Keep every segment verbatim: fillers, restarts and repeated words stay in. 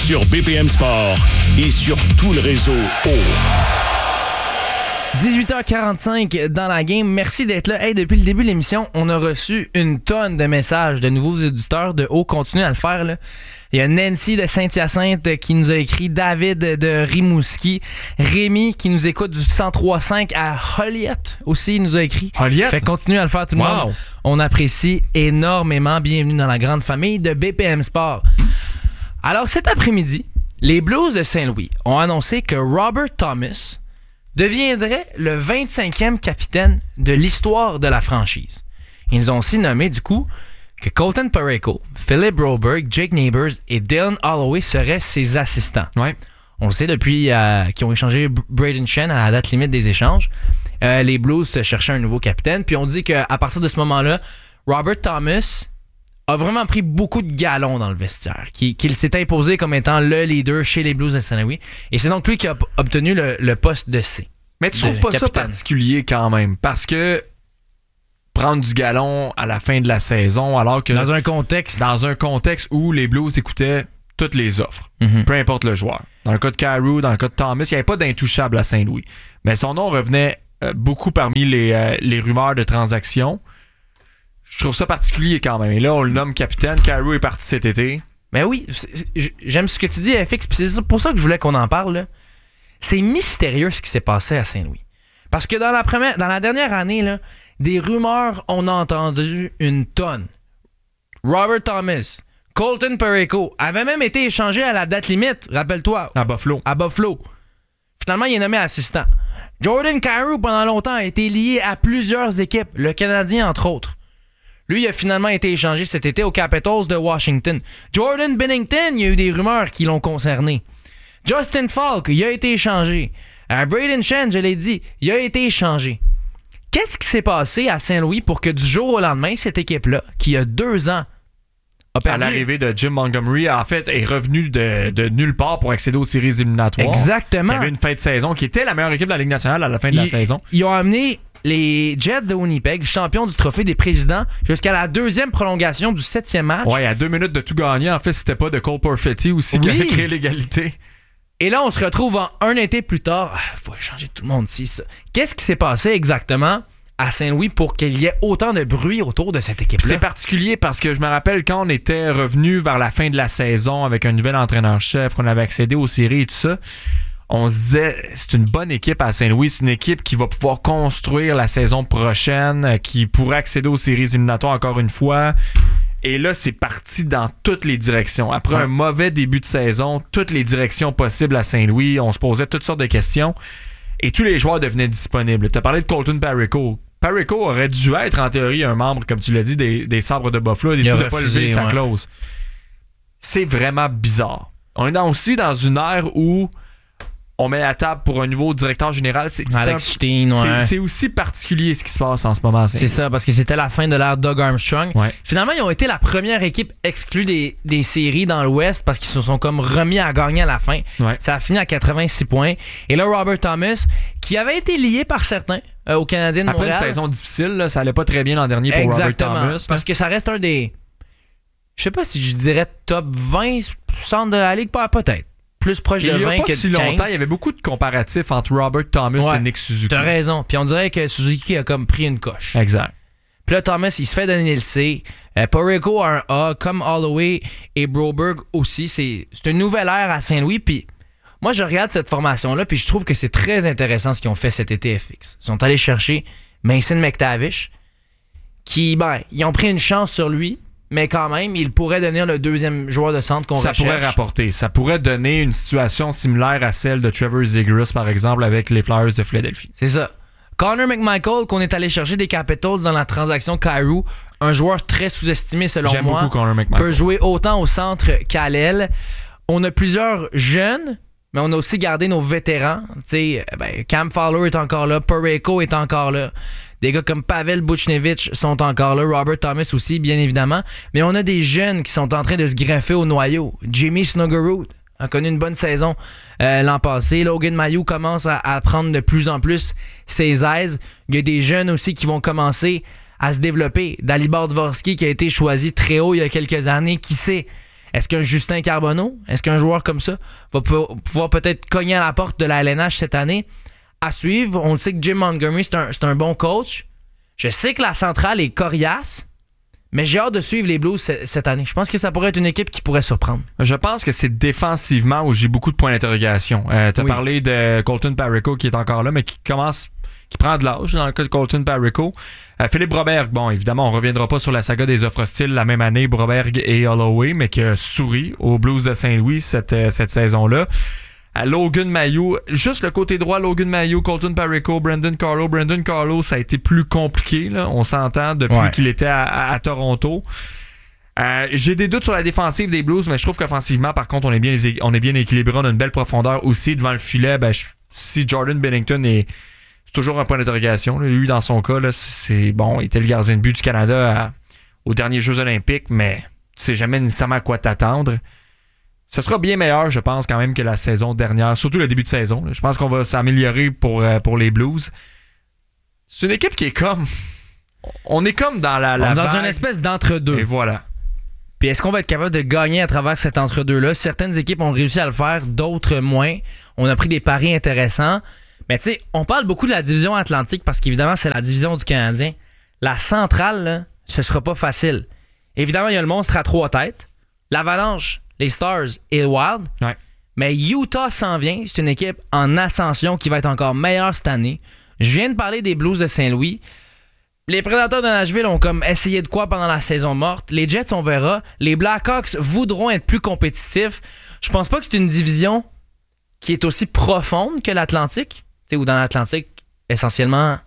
sur B P M Sport et sur tout le réseau O. dix-huit heures quarante-cinq dans la game. Merci d'être là. Hey, depuis le début de l'émission, on a reçu une tonne de messages de nouveaux auditeurs de haut. Continuez à le faire, là. Il y a Nancy de Saint-Hyacinthe qui nous a écrit, David de Rimouski, Rémi qui nous écoute du cent trois cinq à Joliette aussi, il nous a écrit. Joliette? Fait continuez à le faire tout le Wow. monde. On apprécie énormément. Bienvenue dans la grande famille de B P M Sport. Alors cet après-midi, les Blues de Saint-Louis ont annoncé que Robert Thomas deviendrait le vingt-cinquième capitaine de l'histoire de la franchise. Ils ont aussi nommé du coup que Colton Parayko, Philip Broberg, Jake Neighbors et Dylan Holloway seraient ses assistants. Ouais. On le sait depuis euh, qu'ils ont échangé Braden Shen à la date limite des échanges. Euh, les Blues se cherchaient un nouveau capitaine. Puis on dit qu'à partir de ce moment-là, Robert Thomas a vraiment pris beaucoup de galons dans le vestiaire, qu'il, qu'il s'est imposé comme étant le leader chez les Blues de Saint-Louis. Et c'est donc lui qui a obtenu le, le poste de C. Mais tu trouves pas capitaine. ça particulier quand même? Parce que prendre du galon à la fin de la saison, alors que Dans un contexte... dans un contexte où les Blues écoutaient toutes les offres, Mhm. peu importe le joueur. Dans le cas de Kyrou, dans le cas de Thomas, il n'y avait pas d'intouchable à Saint-Louis. Mais son nom revenait euh, beaucoup parmi les, euh, les rumeurs de transactions. Je trouve ça particulier quand même. Et là, on le nomme capitaine. Kyrou est parti cet été. Ben oui, c'est- c'est- j'aime ce que tu dis, F X, puis c'est pour ça que je voulais qu'on en parle, là. C'est mystérieux ce qui s'est passé à Saint-Louis. Parce que dans la première, dans la dernière année, là, des rumeurs, on a entendu une tonne. Robert Thomas, Colton Parayko avaient même été échangés à la date limite, rappelle-toi, À Buffalo. à Buffalo. Finalement, il est nommé assistant. Jordan Kyrou, pendant longtemps, a été lié à plusieurs équipes, le Canadien entre autres. Lui, il a finalement été échangé cet été aux Capitals de Washington. Jordan Binnington, il y a eu des rumeurs qui l'ont concerné. Justin Falk, il a été échangé. Euh, Braden Shen, je l'ai dit, il a été échangé. Qu'est-ce qui s'est passé à Saint-Louis pour que du jour au lendemain, cette équipe-là, qui a deux ans, a À perdu... l'arrivée de Jim Montgomery, en fait, est revenu de, de nulle part pour accéder aux séries éliminatoires. Exactement. Qui avait une fin de saison, qui était la meilleure équipe de la Ligue nationale à la fin de la Ils- saison. Ils ont amené les Jets de Winnipeg, champions du trophée des présidents, jusqu'à la deuxième prolongation du septième match. Ouais, à deux minutes de tout gagner, en fait, c'était pas de Cole Perfetti aussi qui Oui. avait créé l'égalité. Et là, on se retrouve en un été plus tard. Ah, faut échanger tout le monde ici, ça. Qu'est-ce qui s'est passé exactement à Saint-Louis pour qu'il y ait autant de bruit autour de cette équipe-là? C'est particulier parce que je me rappelle quand on était revenu vers la fin de la saison avec un nouvel entraîneur-chef, qu'on avait accédé aux séries et tout ça, on se disait, c'est une bonne équipe à Saint-Louis, c'est une équipe qui va pouvoir construire la saison prochaine, qui pourrait accéder aux séries éliminatoires encore une fois. Et là, c'est parti dans toutes les directions. Après Ouais. un mauvais début de saison, toutes les directions possibles à Saint-Louis, on se posait toutes sortes de questions et tous les joueurs devenaient disponibles. Tu as parlé de Colton Parayko. Parayko aurait dû être, en théorie, un membre, comme tu l'as dit, des, des Sabres de Buffalo. Il a décidé de ne pas refusé, lever sa ouais. clause. C'est vraiment bizarre. On est dans- aussi dans une ère où on met la table pour un nouveau directeur général. C'est, c'est, Alex un- Steen, ouais. c'est- c'est aussi particulier ce qui se passe en ce moment. à C'est Saint-Louis. ça, parce que c'était la fin de l'ère Doug Armstrong. Ouais. Finalement, ils ont été la première équipe exclue des, des séries dans l'Ouest parce qu'ils se sont comme remis à gagner à la fin. Ouais. Ça a fini à quatre-vingt-six points. Et là, Robert Thomas, qui avait été lié par certains euh, aux Canadiens de Après une Montréal. saison difficile, là, ça allait pas très bien l'an dernier pour Exactement. Robert Thomas. Parce que ça reste un des... Je sais pas si je dirais top vingt centres de la Ligue. Pas- Peut-être. Plus proche Il de y a vingt pas que de si quinze. longtemps, il y avait beaucoup de comparatifs entre Robert Thomas Ouais. et Nick Suzuki. T'as raison. Puis on dirait que Suzuki a comme pris une coche. Exact. Puis là, Thomas, il se fait donner le C. Euh, Parayko a un A, comme Holloway et Broberg aussi. C'est, c'est une nouvelle ère à Saint-Louis. Puis moi, je regarde cette formation-là, puis je trouve que c'est très intéressant ce qu'ils ont fait cet été F X. Ils sont allés chercher Mason McTavish, qui, ben, ils ont pris une chance sur lui, mais quand même, il pourrait devenir le deuxième joueur de centre qu'on Ça recherche. pourrait rapporter. Ça pourrait donner une situation similaire à celle de Trevor Zegras, par exemple, avec les Flyers de Philadelphie. C'est ça. Connor McMichael, qu'on est allé chercher des Capitals dans la transaction Kyrou, un joueur très sous-estimé selon J'aime moi, beaucoup Connor McMichael. peut jouer autant au centre qu'à l'aile. On a plusieurs jeunes, mais on a aussi gardé nos vétérans. Tu sais, ben, Cam Fowler est encore là, Parayko est encore là. Des gars comme Pavel Buchnevich sont encore là, Robert Thomas aussi, bien évidemment. Mais on a des jeunes qui sont en train de se greffer au noyau. Jimmy Snuggerud a connu une bonne saison euh, l'an passé. Logan Mailloux commence à, à prendre de plus en plus ses aises. Il y a des jeunes aussi qui vont commencer à se développer. Dalibor Dvorsky qui a été choisi très haut il y a quelques années, qui sait. Est-ce qu'un Justin Carbonneau, est-ce qu'un joueur comme ça va pouvoir peut-être cogner à la porte de la L N H cette année? À suivre, on le sait que Jim Montgomery, c'est un, c'est un bon coach. Je sais que la centrale est coriace, mais j'ai hâte de suivre les Blues c- cette année. Je pense que ça pourrait être une équipe qui pourrait surprendre. Je pense que c'est défensivement où j'ai beaucoup de points d'interrogation. Euh, tu as Oui. parlé de Colton Parayko qui est encore là, mais qui commence, qui prend de l'âge dans le cas de Colton Parayko. Euh, Philippe Broberg, bon, évidemment, on reviendra pas sur la saga des offres hostiles la même année, Broberg et Holloway, mais qui a souri aux Blues de Saint-Louis cette, euh, cette saison-là. À Logan Mailloux, juste le côté droit, Logan Mailloux, Colton Parayko, Brandon Carlo. Brandon Carlo, ça a été plus compliqué, là, on s'entend, depuis Ouais. qu'il était à, à, à Toronto. Euh, j'ai des doutes sur la défensive des Blues, mais je trouve qu'offensivement, par contre, on est bien, on est bien équilibré. On a une belle profondeur aussi devant le filet. Ben, je, si Jordan Binnington est, c'est toujours un point d'interrogation. Là. Lui, dans son cas, là, c'est bon, il était le gardien de but du Canada à, aux derniers Jeux olympiques, mais tu sais jamais nécessairement à quoi t'attendre. Ce sera bien meilleur, je pense, quand même, que la saison dernière, surtout le début de saison. Là. Je pense qu'on va s'améliorer pour, euh, pour les Blues. C'est une équipe qui est comme... On est comme dans la, la On est dans vague, une espèce d'entre-deux. et voilà. Puis est-ce qu'on va être capable de gagner à travers cet entre-deux-là? Certaines équipes ont réussi à le faire, d'autres moins. On a pris des paris intéressants. Mais tu sais, on parle beaucoup de la division Atlantique parce qu'évidemment, c'est la division du Canadien. La centrale, là, ce sera pas facile. Évidemment, il y a le monstre à trois têtes. L'Avalanche, les Stars et le Wild. Ouais. Mais Utah s'en vient. C'est une équipe en ascension qui va être encore meilleure cette année. Je viens de parler des Blues de Saint-Louis. Les Prédateurs de Nashville ont comme essayé de quoi pendant la saison morte. Les Jets, on verra. Les Blackhawks voudront être plus compétitifs. Je pense pas que c'est une division qui est aussi profonde que l'Atlantique. Tu sais, ou dans l'Atlantique, essentiellement,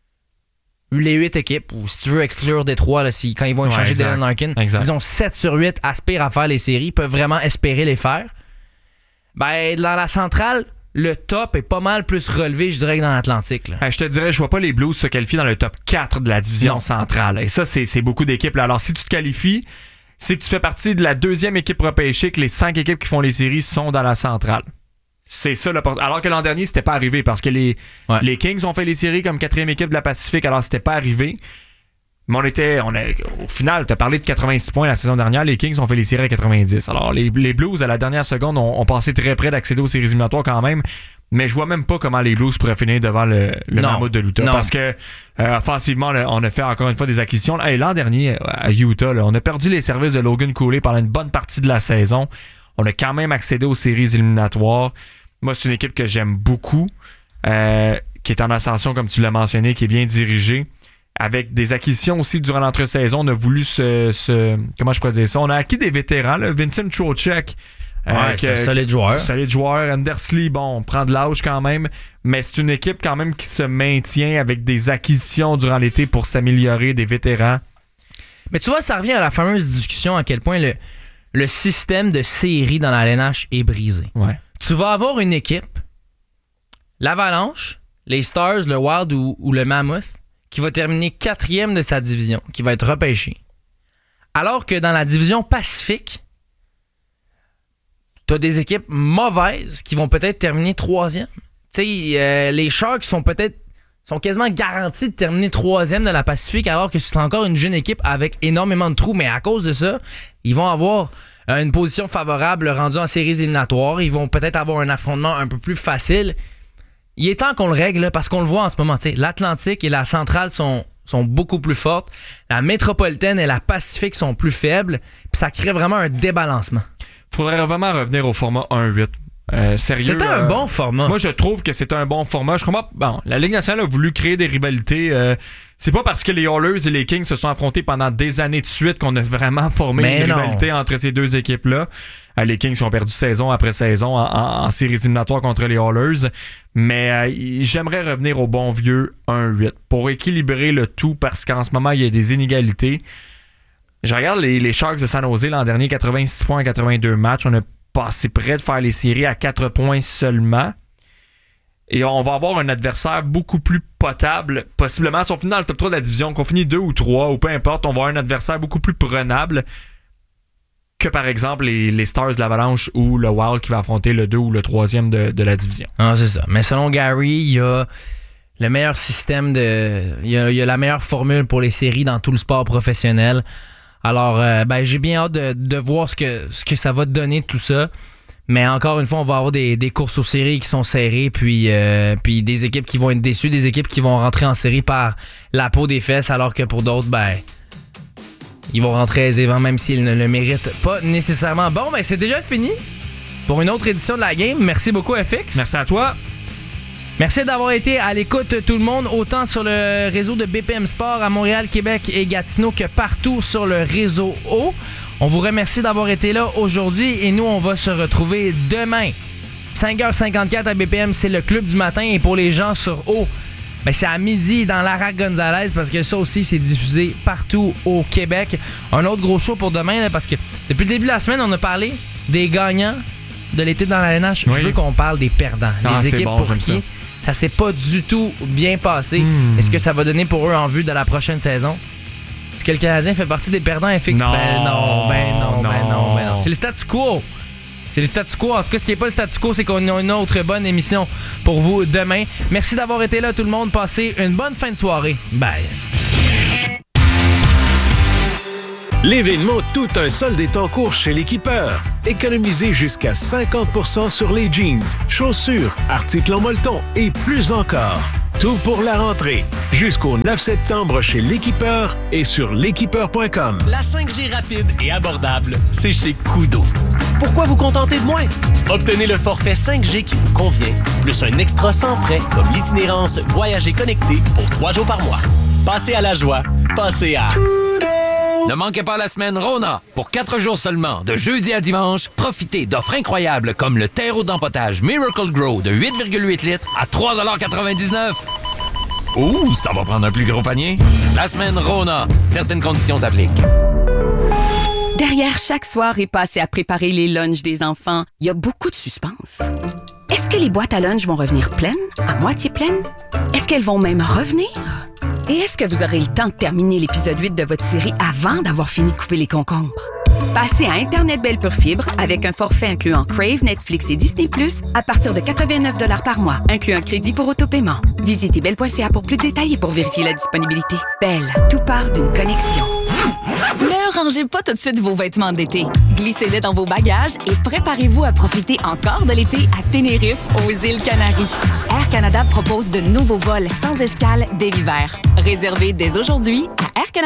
les huit équipes, ou si tu veux exclure Détroit, là, si, quand ils vont Ouais, échanger exact. Dylan Larkin, Exact. disons sept sur huit aspirent à faire les séries, peuvent vraiment espérer les faire. Ben, dans la centrale, le top est pas mal plus relevé, je dirais, que dans l'Atlantique. Là. Euh, je te dirais, je vois pas les Blues se qualifier dans le top quatre de la division Non. centrale. Et ça, c'est, c'est beaucoup d'équipes. Là. Alors, si tu te qualifies, c'est que tu fais partie de la deuxième équipe repêchée, que les cinq équipes qui font les séries sont dans la centrale. C'est ça le port- Alors que l'an dernier, c'était pas arrivé parce que les, Ouais. les Kings ont fait les séries comme quatrième équipe de la Pacifique, alors c'était pas arrivé. Mais on était. On a, au final, tu as parlé de quatre-vingt-six points la saison dernière, les Kings ont fait les séries à quatre-vingt-dix. Alors les, les Blues, à la dernière seconde, ont, ont passé très près d'accéder aux séries éliminatoires quand même. Mais je vois même pas comment les Blues pourraient finir devant le, le Non. Mammouth de l'Utah. Non. Parce que euh, offensivement, là, on a fait encore une fois des acquisitions. Hey, l'an dernier, à Utah, là, on a perdu les services de Logan Cooley pendant une bonne partie de la saison. On a quand même accédé aux séries éliminatoires. Moi, c'est une équipe que j'aime beaucoup, euh, qui est en ascension, comme tu l'as mentionné, qui est bien dirigée. Avec des acquisitions aussi durant l'entre-saison, on a voulu se, se... Comment je pourrais dire ça? On a acquis des vétérans, là. Vincent Trocheck. Ouais, c'est un solide joueur. Solide joueur. Andersley, bon, on prend de l'âge quand même, mais c'est une équipe quand même qui se maintient avec des acquisitions durant l'été pour s'améliorer, des vétérans. Mais tu vois, ça revient à la fameuse discussion à quel point le, le système de série dans la L N H est brisé. Ouais. Tu vas avoir une équipe, l'Avalanche, les Stars, le Wild ou, ou le Mammoth, qui va terminer quatrième de sa division, qui va être repêché. Alors que dans la division Pacifique, tu as des équipes mauvaises qui vont peut-être terminer troisième. Tu sais, euh, les Sharks sont peut-être sont quasiment garantis de terminer troisième de la Pacifique, alors que c'est encore une jeune équipe avec énormément de trous. Mais à cause de ça, ils vont avoir euh, une position favorable rendue en séries éliminatoires. Ils vont peut-être avoir un affrontement un peu plus facile. Il est temps qu'on le règle, là, parce qu'on le voit en ce moment. T'sais, l'Atlantique et la Centrale sont, sont beaucoup plus fortes. La Métropolitaine et la Pacifique sont plus faibles. Puis ça crée vraiment un débalancement. Faudrait vraiment revenir au format un huit. Euh, sérieux. C'était un euh, bon format. Moi, je trouve que c'est un bon format. Je comprends. Bon, la Ligue nationale a voulu créer des rivalités. Euh, c'est pas parce que les Oilers et les Kings se sont affrontés pendant des années de suite qu'on a vraiment formé Mais une non. rivalité entre ces deux équipes-là. Euh, les Kings ont perdu saison après saison en, en, en séries éliminatoires contre les Oilers. Mais euh, j'aimerais revenir au bon vieux un huit pour équilibrer le tout parce qu'en ce moment, il y a des inégalités. Je regarde les, les Sharks de San Jose l'an dernier, quatre-vingt-six points en quatre-vingt-deux matchs. On a passé près de faire les séries à quatre points seulement. Et on va avoir un adversaire beaucoup plus potable, possiblement. Si on finit dans le top trois de la division, qu'on finit deux ou trois, ou peu importe, on va avoir un adversaire beaucoup plus prenable que, par exemple, les, les Stars de l'Avalanche ou le Wild qui va affronter le deux ou le troisième de, de la division. Ah, c'est ça. Mais selon Gary, il y a le meilleur système de. Il y a, il y a la meilleure formule pour les séries dans tout le sport professionnel. Alors, euh, ben, j'ai bien hâte de, de voir ce que, ce que ça va donner tout ça. Mais encore une fois, on va avoir des, des courses aux séries qui sont serrées, puis, euh, puis des équipes qui vont être déçues, des équipes qui vont rentrer en série par la peau des fesses, alors que pour d'autres, ben, ils vont rentrer aisément, même s'ils ne le méritent pas nécessairement. Bon, ben, c'est déjà fini pour une autre édition de la game. Merci beaucoup, F X. Merci à toi. Merci d'avoir été à l'écoute, tout le monde, autant sur le réseau de B P M Sport à Montréal, Québec et Gatineau que partout sur le réseau O. On vous remercie d'avoir été là aujourd'hui et nous, on va se retrouver demain. cinq heures cinquante-quatre à B P M, c'est le club du matin. Et pour les gens sur O, ben c'est à midi dans Lara Gonzalez parce que ça aussi, c'est diffusé partout au Québec. Un autre gros show pour demain là, parce que depuis le début de la semaine, on a parlé des gagnants de l'été dans la L N H. Oui. Je veux qu'on parle des perdants. Ah, les équipes bon, pour qui ça. ça s'est pas du tout bien passé. Mmh. Est-ce que ça va donner pour eux en vue de la prochaine saison? Est-ce que le Canadien fait partie des perdants F X? Non, ben non, ben non, non. ben non, ben non. C'est le statu quo. C'est le statu quo. En tout cas, ce qui n'est pas le statu quo, c'est qu'on a une autre bonne émission pour vous demain. Merci d'avoir été là, tout le monde. Passez une bonne fin de soirée. Bye. L'événement Tout un solde est en cours chez l'Équipeur. Économisez jusqu'à cinquante pour cent sur les jeans, chaussures, articles en molleton et plus encore. Tout pour la rentrée. Jusqu'au neuf septembre chez l'Équipeur et sur l'équipeur point com. La cinq G rapide et abordable, c'est chez Koodo. Pourquoi vous contenter de moins? Obtenez le forfait cinq G qui vous convient, plus un extra sans frais comme l'itinérance Voyager connecté pour trois jours par mois. Passez à la joie. Passez à... Ne manquez pas la semaine Rona. Pour quatre jours seulement, de jeudi à dimanche, profitez d'offres incroyables comme le terreau d'empotage Miracle Grow de huit virgule huit litres à trois dollars quatre-vingt-dix-neuf. Ouh, ça va prendre un plus gros panier. La semaine Rona. Certaines conditions s'appliquent. Derrière chaque soirée passée à préparer les lunchs des enfants, il y a beaucoup de suspense. Est-ce que les boîtes à lunch vont revenir pleines, à moitié pleines? Est-ce qu'elles vont même revenir? Et est-ce que vous aurez le temps de terminer l'épisode huit de votre série avant d'avoir fini de couper les concombres? Passez à Internet Belle Pure Fibre avec un forfait incluant Crave, Netflix et Disney plus, à partir de quatre-vingt-neuf dollars par mois, inclus un crédit pour autopaiement. Visitez belle point c a pour plus de détails et pour vérifier la disponibilité. Belle, tout part d'une connexion. Ne rangez pas tout de suite vos vêtements d'été. Glissez-les dans vos bagages et préparez-vous à profiter encore de l'été à Tenerife, aux îles Canaries. Air Canada propose de nouveaux vols sans escale dès l'hiver. Réservez dès aujourd'hui à Air Canada.